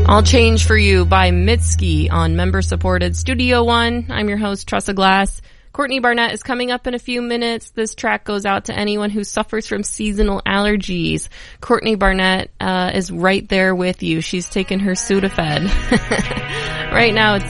I'll Change for You by Mitski on member-supported Studio One. I'm your host, Tressa Glass. Courtney Barnett is coming up in a few minutes. This track goes out to anyone who suffers from seasonal allergies. Courtney Barnett is right there with you. She's taken her Sudafed. Right now, it's